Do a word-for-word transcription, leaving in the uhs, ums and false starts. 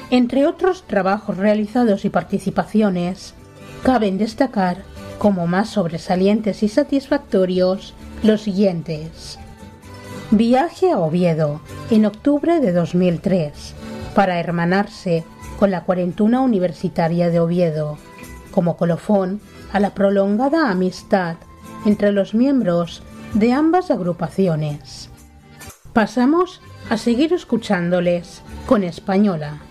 Entre otros trabajos realizados y participaciones, caben destacar como más sobresalientes y satisfactorios los siguientes. Viaje a Oviedo, en octubre de dos mil tres, para hermanarse con la Cuarentuna Universitaria de Oviedo, como colofón a la prolongada amistad entre los miembros de ambas agrupaciones. Pasamos a seguir escuchándoles con Española.